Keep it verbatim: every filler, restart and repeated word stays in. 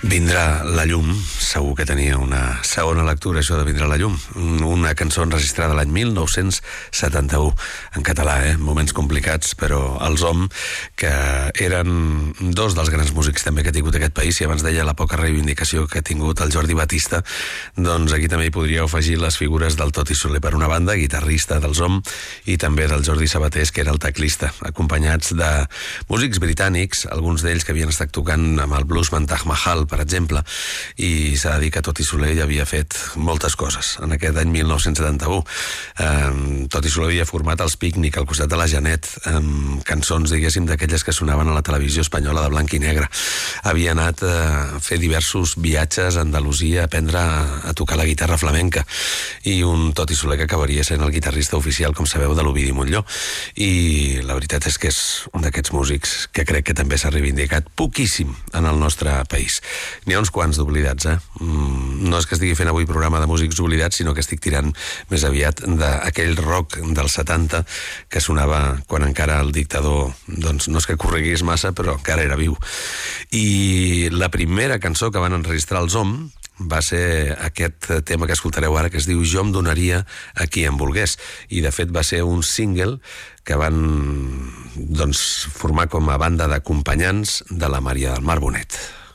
Vindrà la llum, segur que tenia una segona lectura, això de Vindrà la llum. Una cançó enregistrada l'any mil nou-cents setanta-u, en català, eh? Moments complicats, però els Om, que eren dos dels grans músics també que ha tingut aquest país, i abans deia la poca reivindicació que ha tingut el Jordi Batista, doncs aquí també hi podríeu afegir les figures del Toti Soler per una banda, guitarrista dels Om, i també del Jordi Sabatés, que era el teclista, acompanyats de músics britànics, alguns d'ells que havien estat tocant amb el bluesman Taj Mahal, per exemple, i s'ha de dir que Toti Soler ja havia fet moltes coses en aquest any mil nou-cents setanta-u. Eh, Toti Soler havia format els Pícnic al costat de la Janet, amb cançons, diguéssim, d'aquelles que sonaven a la televisió espanyola de blanc i negre. Havia anat a fer diversos viatges a Andalusia a aprendre a, a tocar la guitarra flamenca, i un Toti Soler que acabaria sent el guitarrista oficial, com sabeu, de l'Ovidi Montllor. I la veritat és que és un d'aquests músics que crec que també s'ha reivindicat poquíssim en el nostre país. N'hi ha uns quants d'oblidats, eh? No és que estigui fent avui programa de músics oblidats, sinó que estic tirant més aviat d'aquell rock dels setanta que sonava quan encara el dictador, doncs no és que corregués massa, però encara era viu. I la primera cançó que van enregistrar els Om va ser aquest tema que escoltareu ara, que es diu Jo em donaria a qui em volgués, i de fet va ser un single que van, doncs, formar com a banda d'acompanyants de la Maria del Mar Bonet.